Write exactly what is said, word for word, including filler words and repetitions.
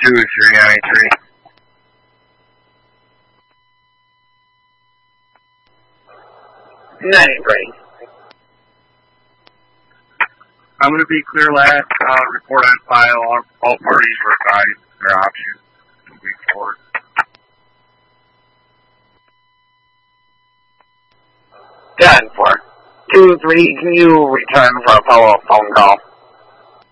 two three ninety-three. ninety-three. I'm going to be clear last, uh, report on file, all, all parties were advised their options moving forward. Done for. two three, can you return for a follow-up phone call?